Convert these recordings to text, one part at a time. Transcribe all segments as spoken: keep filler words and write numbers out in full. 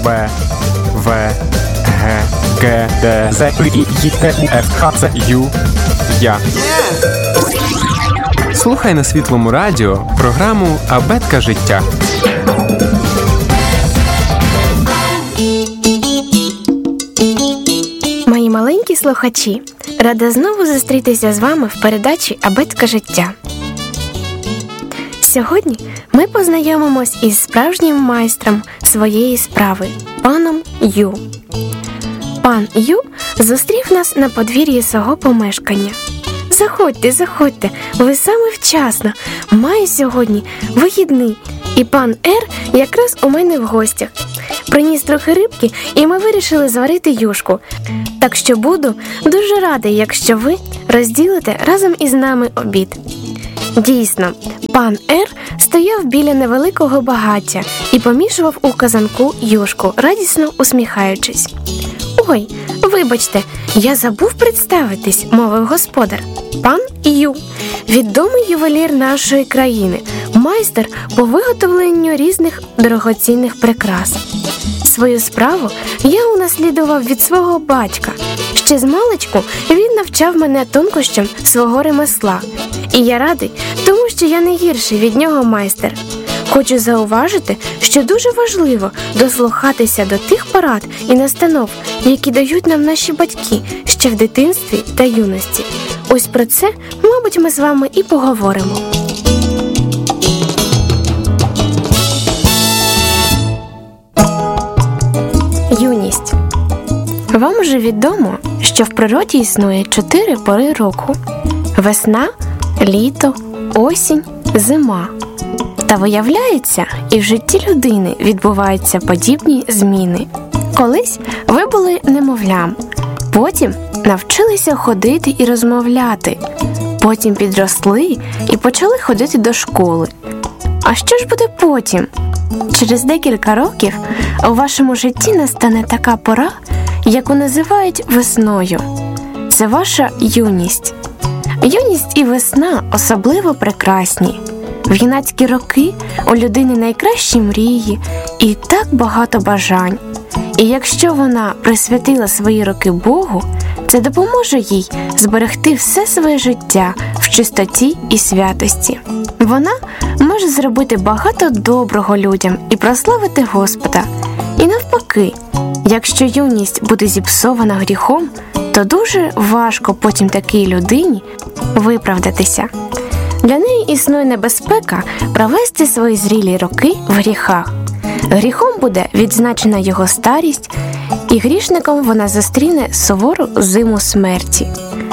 Б, В, Г, Г, Д, З, І, І, Т, У, Ф, Х, Ц, Ю, Я. Слухай на Світлому радіо програму «Абетка життя». Мої маленькі слухачі, рада знову зустрітися з вами в передачі «Абетка життя». Сьогодні ми познайомимось із справжнім майстром своєї справи – паном Ю. Пан Ю зустрів нас на подвір'ї свого помешкання. Заходьте, заходьте, ви саме вчасно. Маю сьогодні вихідний, і пан Р якраз у мене в гостях. Приніс трохи рибки, і ми вирішили зварити юшку. Так що буду дуже радий, якщо ви розділите разом із нами обід. Дійсно, пан Р стояв біля невеликого багаття і помішував у казанку юшку, радісно усміхаючись. «Ой, вибачте, я забув представитись», – мовив господар. «Пан Ю, відомий ювелір нашої країни, майстер по виготовленню різних дорогоцінних прикрас. Свою справу я унаслідував від свого батька. Ще змалечку він навчав мене тонкощам свого ремесла. І я радий, тому що я не гірший від нього майстер. Хочу зауважити, що дуже важливо дослухатися до тих порад і настанов, які дають нам наші батьки ще в дитинстві та юності. Ось про це, мабуть, ми з вами і поговоримо. Юність. Вам вже відомо, що в природі існує чотири пори року – весна, літо, осінь, зима. Та виявляється, і в житті людини відбуваються подібні зміни. Колись ви були немовлям, потім навчилися ходити і розмовляти, потім підросли і почали ходити до школи. А що ж буде потім? Через декілька років у вашому житті настане така пора, яку називають весною. Це ваша юність. Юність і весна особливо прекрасні. В юнацькі роки у людини найкращі мрії і так багато бажань. І якщо вона присвятила свої роки Богу, це допоможе їй зберегти все своє життя в чистоті і святості. Вона може зробити багато доброго людям і прославити Господа. І навпаки, якщо юність буде зіпсована гріхом, то дуже важко потім такій людині виправдатися. Для неї існує небезпека провести свої зрілі роки в гріхах. Гріхом буде відзначена його старість, і грішником вона зустріне сувору зиму смерті.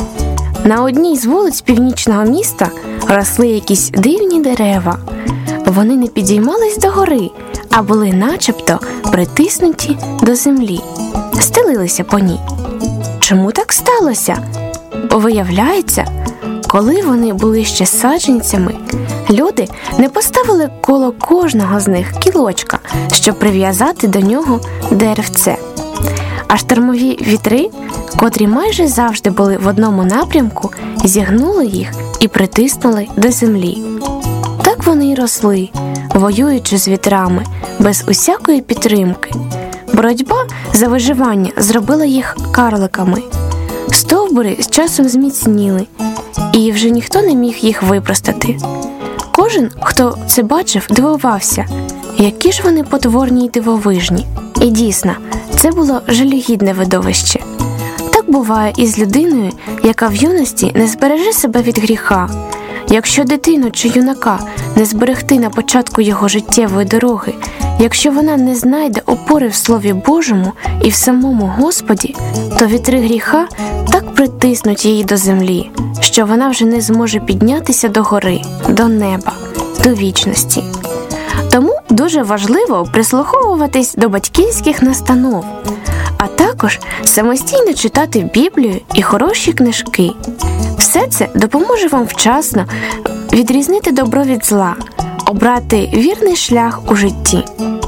На одній з вулиць північного міста росли якісь дивні дерева. Вони не підіймались догори, а були начебто притиснуті до землі, стелилися по ній. Чому так сталося? Виявляється, коли вони були ще саджанцями, люди не поставили коло кожного з них кілочка, щоб прив'язати до нього деревце. А штормові вітри, котрі майже завжди були в одному напрямку, зігнули їх і притиснули до землі. Так вони й росли, воюючи з вітрами, без усякої підтримки. Боротьба за виживання зробила їх карликами. Стовбури з часом зміцніли, і вже ніхто не міг їх випростати. Кожен, хто це бачив, дивувався, які ж вони потворні й дивовижні. І дійсно, це було жалюгідне видовище. Так буває і з людиною, яка в юності не збереже себе від гріха. Якщо дитину чи юнака не зберегти на початку його життєвої дороги, якщо вона не знайде опори в Слові Божому і в самому Господі, то вітри гріха так притиснуть її до землі, що вона вже не зможе піднятися до гори, до неба, до вічності. Тому дуже важливо прислуховуватись до батьківських настанов, а також самостійно читати Біблію і хороші книжки. Все це допоможе вам вчасно відрізнити добро від зла, обрати вірний шлях у житті.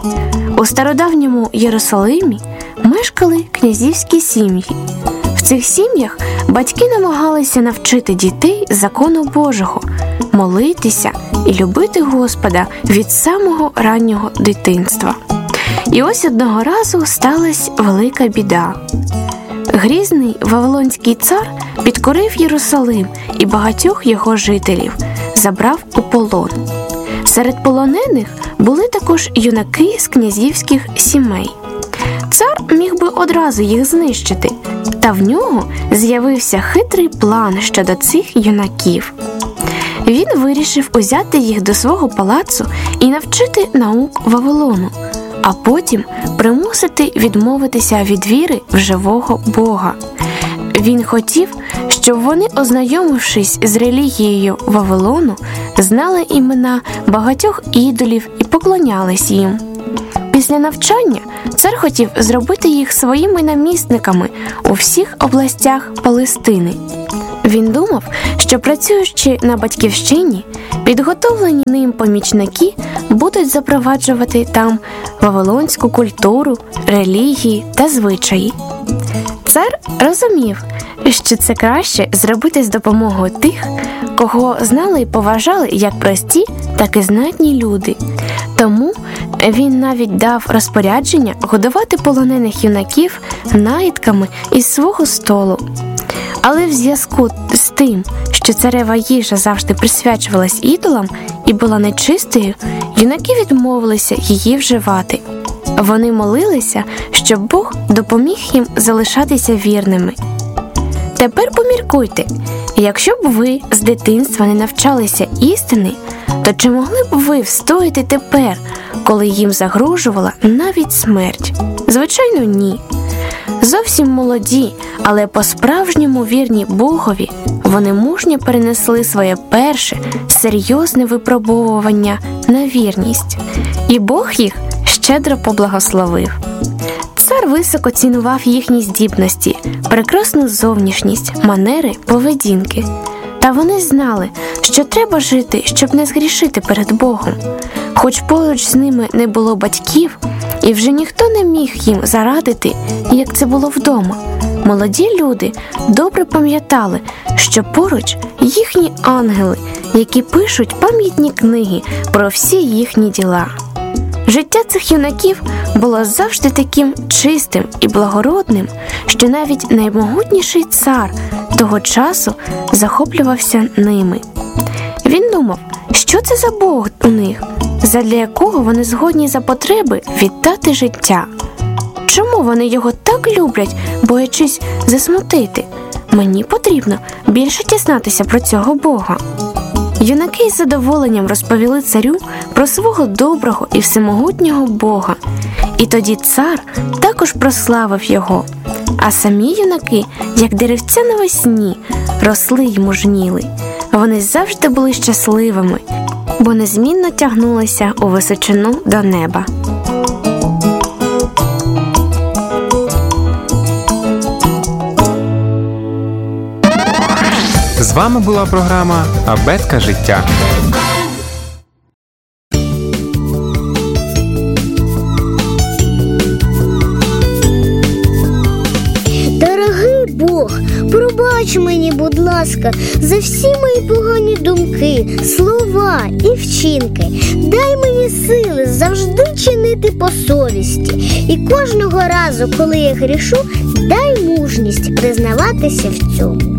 У стародавньому Єрусалимі мешкали князівські сім'ї. В цих сім'ях батьки намагалися навчити дітей закону Божого, молитися і любити Господа від самого раннього дитинства. І ось одного разу сталася велика біда. Грізний вавилонський цар підкорив Єрусалим і багатьох його жителів забрав у полон. Серед полонених були також юнаки з князівських сімей. Цар міг би одразу їх знищити, та в нього з'явився хитрий план щодо цих юнаків. Він вирішив узяти їх до свого палацу і навчити наук Вавилону, а потім примусити відмовитися від віри в живого Бога. Він хотів, щоб вони, ознайомившись з релігією Вавилону, знали імена багатьох ідолів і поклонялись їм. Після навчання цар хотів зробити їх своїми намісниками у всіх областях Палестини. Він думав, що, працюючи на батьківщині, підготовлені ним помічники будуть запроваджувати там вавилонську культуру, релігії та звичаї. Цар розумів, що це краще зробити з допомогою тих, кого знали і поважали як прості, так і знатні люди. Тому він навіть дав розпорядження годувати полонених юнаків наїдками із свого столу. Але в зв'язку з тим, що царева їжа завжди присвячувалась ідолам і була нечистою, юнаки відмовилися її вживати. Вони молилися, щоб Бог допоміг їм залишатися вірними. Тепер поміркуйте, якщо б ви з дитинства не навчалися істини, то чи могли б ви встояти тепер, коли їм загрожувала навіть смерть? Звичайно, ні. Зовсім молоді, але по-справжньому вірні Богові, вони мужньо перенесли своє перше серйозне випробовування на вірність. І Бог їх щедро поблагословив. Цар високо цінував їхні здібності, прекрасну зовнішність, манери, поведінки. Та вони знали, що треба жити, щоб не згрішити перед Богом. Хоч поруч з ними не було батьків, і вже ніхто не міг їм зарадити, як це було вдома. Молоді люди добре пам'ятали, що поруч їхні ангели, які пишуть пам'ятні книги про всі їхні діла. Життя цих юнаків було завжди таким чистим і благородним, що навіть наймогутніший цар того часу захоплювався ними. Він думав, що це за Бог у них, задля якого вони згодні за потреби віддати життя. Чому вони його так люблять, боячись засмутити? Мені потрібно більше дізнатися про цього Бога. Юнаки із задоволенням розповіли царю про свого доброго і всемогутнього Бога. І тоді цар також прославив його. А самі юнаки, як деревця навесні, росли й мужніли. Вони завжди були щасливими, бо незмінно тягнулися у височину до неба. З вами була програма «Абетка життя». Дорогий Бог, пробач мені, будь ласка, за всі мої погані думки, слова і вчинки. Дай мені сили завжди чинити по совісті. І кожного разу, коли я грішу, дай мужність признаватися в цьому.